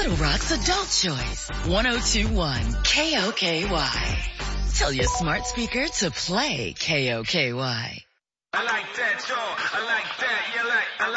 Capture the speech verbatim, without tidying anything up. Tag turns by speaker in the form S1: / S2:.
S1: Little Rock's adult choice. one oh two point one K O K Y. Tell your smart speaker to play K O K Y.
S2: I like that, y'all. I like that. You like, I like